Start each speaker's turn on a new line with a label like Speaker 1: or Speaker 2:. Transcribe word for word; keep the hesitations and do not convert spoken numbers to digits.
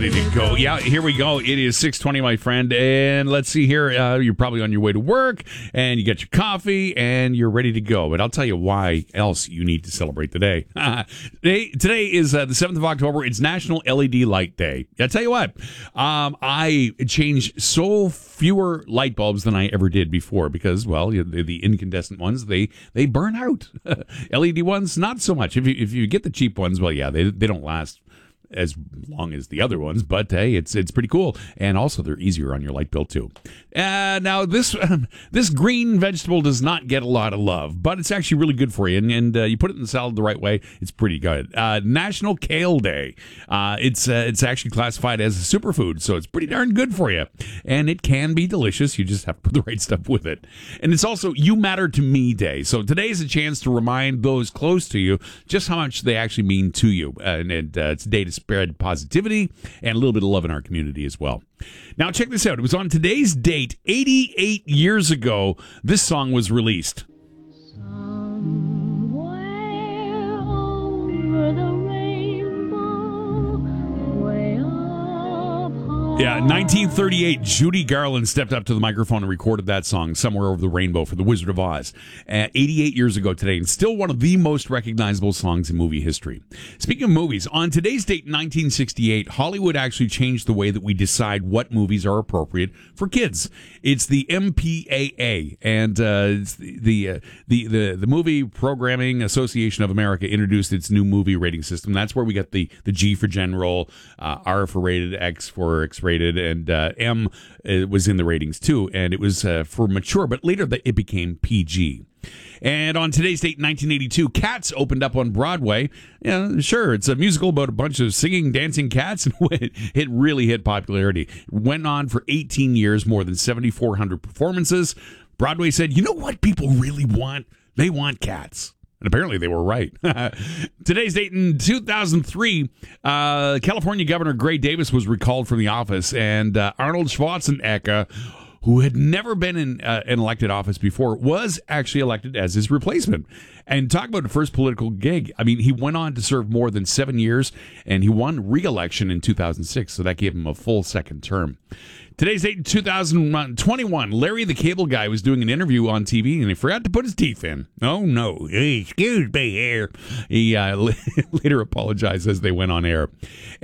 Speaker 1: ready to go. Yeah, here we go. It is six twenty, my friend. And let's see here. Uh, you're probably on your way to work, and you get your coffee, and you're ready to go. But I'll tell you why else you need to celebrate today. today, today is uh, the seventh of October. It's National L E D Light Day. I'll tell you what. Um, I changed so fewer light bulbs than I ever did before because, well, the, the incandescent ones, they, they burn out. L E D ones, not so much. If you, if you get the cheap ones, well, yeah, they, they don't last as long as the other ones, but hey, it's it's pretty cool, and also they're easier on your light bill too. Uh, now this um, this green vegetable does not get a lot of love, but it's actually really good for you, and, and uh, you put it in the salad the right way, it's pretty good. Uh, National Kale Day. Uh, it's uh, it's actually classified as a superfood, so it's pretty darn good for you, and it can be delicious. You just have to put the right stuff with it. And it's also You Matter to Me Day, so today is a chance to remind those close to you just how much they actually mean to you, and, and uh, it's a day to spread positivity and a little bit of love in our community as well. Now, check this out. It was on today's date, eighty-eight years ago, this song was released.
Speaker 2: Somewhere over the rainbow, way up high.
Speaker 1: Yeah, nineteen thirty-eight, Judy Garland stepped up to the microphone and recorded that song, Somewhere Over the Rainbow, for The Wizard of Oz, uh, eighty-eight years ago today, and still one of the most recognizable songs in movie history. Speaking of movies, on today's date, nineteen sixty-eight, Hollywood actually changed the way that we decide what movies are appropriate for kids. It's the M P A A, and uh, it's the the, uh, the the the Movie Programming Association of America introduced its new movie rating system. That's where we get the, the G for general, uh, R for rated, X for X-rated, and uh, M uh, was in the ratings too, and it was uh, for mature, but later the, it became P G. And on today's date, nineteen eighty-two, Cats opened up on Broadway. Yeah, sure, it's a musical about a bunch of singing, dancing cats, and it really hit popularity. It went on for eighteen years, more than seventy-four hundred performances. Broadway said, you know what people really want? They want cats. And apparently they were right. Today's date in two thousand three, uh, California Governor Gray Davis was recalled from the office, and uh, Arnold Schwarzenegger, who had never been in uh, an elected office before, was actually elected as his replacement. And talk about the first political gig. I mean, he went on to serve more than seven years, and he won re-election in two thousand six, so that gave him a full second term. Today's date in two thousand twenty-one, Larry the Cable Guy was doing an interview on T V, and he forgot to put his teeth in. Oh, no. Hey, excuse me here. He uh, later apologized as they went on air.